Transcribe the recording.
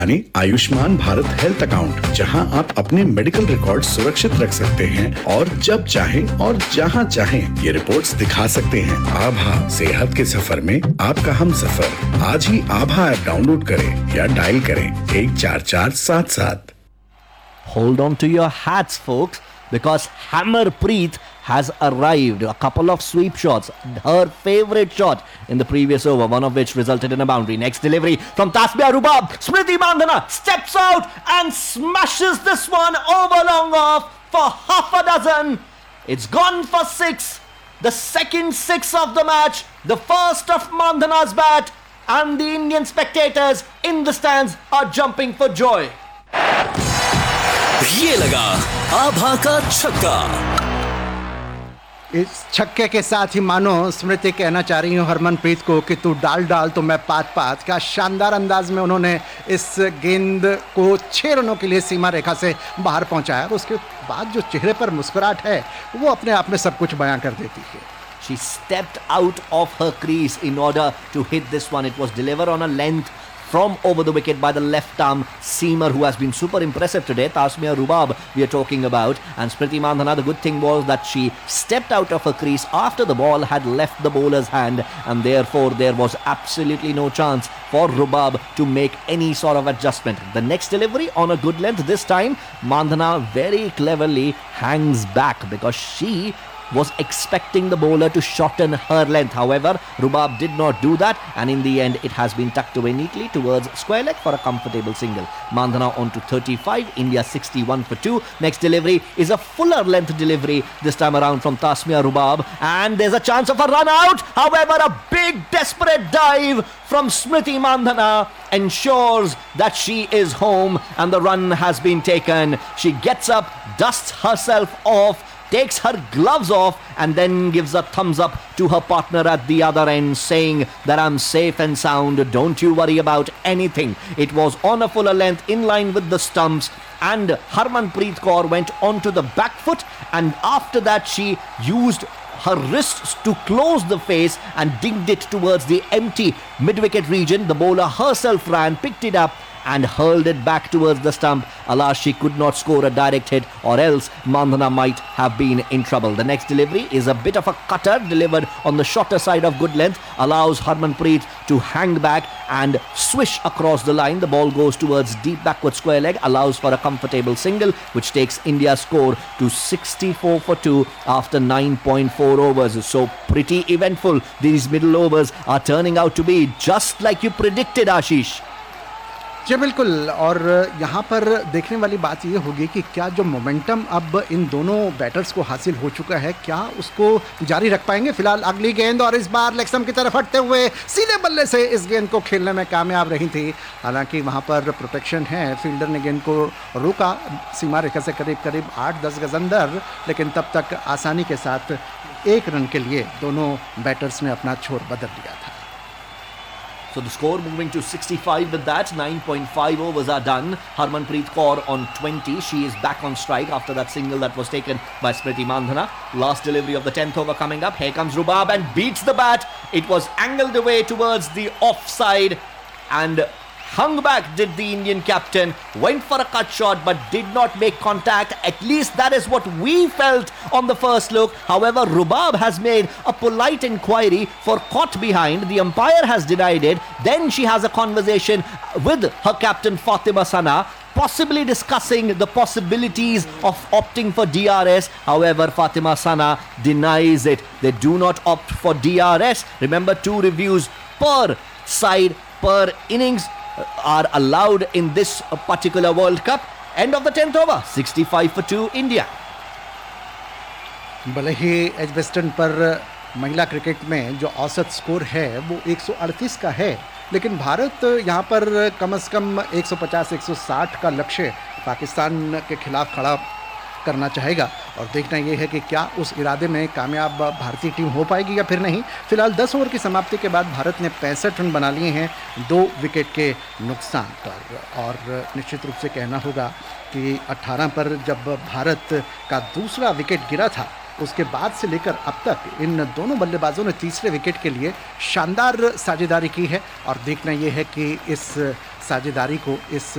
यानी Ayushman Bharat health account, जहां आप अपने मेडिकल रिकॉर्ड सुरक्षित रख सकते हैं और जब चाहें और जहां चाहें ये रिपोर्ट्स दिखा सकते हैं। आभा, सेहत के सफर में आपका हम सफर। आज ही आभा ऐप डाउनलोड करें या डायल करें 14477। Hold on to your hats, folks, because Hammerpreet has arrived. A couple of sweep shots, her favorite shot in the previous over, one of which resulted in a boundary. Next delivery from Tasmia Rubab. Smriti Mandhana steps out and smashes this one over long off for half a dozen. It's gone for 6. The second 6 of the match, the first of Mandhana's bat, and the Indian spectators in the stands are jumping for joy. ये लगा आभा का छक्का। इस छक्के के साथ ही मानो स्मृति कहना चाह रही हूँ हरमनप्रीत को कि तू डाल डाल तो मैं पात पात। का शानदार अंदाज में उन्होंने इस गेंद को 6 रनों के लिए सीमा रेखा से बाहर पहुंचाया और उसके बाद जो चेहरे पर मुस्कुराहट है वो अपने आप में सब कुछ बयां कर देती है। She stepped out of her crease in order to hit this one. It was delivered on a length from over the wicket by the left arm seamer who has been super impressive today, Tasmia Rubab we are talking about. And Smriti Mandhana, the good thing was that she stepped out of her crease after the ball had left the bowler's hand, and therefore there was absolutely no chance for Rubab to make any sort of adjustment. The next delivery on a good length, this time Mandhana very cleverly hangs back because she was expecting the bowler to shorten her length. However, Rubab did not do that, and in the end it has been tucked away neatly towards square leg for a comfortable single. Mandhana on to 35, India 61 for 2. Next delivery is a fuller length delivery, this time around from Tasmia Rubab, and there's a chance of a run out. However, a big desperate dive from Smriti Mandhana ensures that she is home and the run has been taken. She gets up, dusts herself off, takes her gloves off, and then gives a thumbs up to her partner at the other end, saying that I'm safe and sound, don't you worry about anything. It was on a fuller length in line with the stumps, and Harmanpreet Kaur went onto the back foot, and after that she used her wrists to close the face and dinged it towards the empty mid-wicket region. The bowler herself ran, picked it up and hurled it back towards the stump. Alas, she could not score a direct hit, or else Mandhana might have been in trouble. The next delivery is a bit of a cutter delivered on the shorter side of good length, allows Harmanpreet to hang back and swish across the line. The ball goes towards deep backward square leg, allows for a comfortable single, which takes India's score to 64 for 2 after 9.4 overs. So pretty eventful. These middle overs are turning out to be just like you predicted, Ashish. जी बिल्कुल, और यहाँ पर देखने वाली बात ये होगी कि क्या जो मोमेंटम अब इन दोनों बैटर्स को हासिल हो चुका है, क्या उसको जारी रख पाएंगे। फिलहाल अगली गेंद, और इस बार लेग स्टंप की तरफ हटते हुए सीधे बल्ले से इस गेंद को खेलने में कामयाब रही थी। हालांकि वहाँ पर प्रोटेक्शन है, फील्डर ने गेंद को रोका सीमा रेखा से करीब करीब 8-10 गज अंदर, लेकिन तब तक आसानी के साथ 1 रन के लिए दोनों बैटर्स ने अपना छोर बदल लिया था। So the score moving to 65 with that. 9.5 overs are done. Harmanpreet Kaur on 20. She is back on strike after that single that was taken by Smriti Mandhana. Last delivery of the 10th over coming up. Here comes Rubab and beats the bat. It was angled away towards the offside and hung back did the Indian captain, went for a cut shot but did not make contact. At least that is what we felt on the first look. However, Rubab has made a polite inquiry for caught behind. The umpire has denied it. Then she has a conversation with her captain Fatima Sana, possibly discussing the possibilities of opting for DRS. However, Fatima Sana denies it. They do not opt for DRS. Remember, 2 reviews per side, per innings are allowed in this particular World Cup. End of the 10th over, 65 for 2 India. भले ही Edgbaston पर महिला cricket में जो औसत score है वो 138 का है, लेकिन भारत यहाँ पर कम से कम 150-160 का लक्ष्य पाकिस्तान के खिलाफ खड़ा करना चाहेगा, और देखना यह है कि क्या उस इरादे में कामयाब भारतीय टीम हो पाएगी या फिर नहीं। फिलहाल 10 ओवर की समाप्ति के बाद भारत ने 65 रन बना लिए हैं 2 विकेट के नुकसान पर, और निश्चित रूप से कहना होगा कि 18 पर जब भारत का दूसरा विकेट गिरा था उसके बाद से लेकर अब तक इन दोनों बल्लेबाजों ने तीसरे विकेट के लिए शानदार साझेदारी की है, और देखना यह है कि इस साझेदारी को इस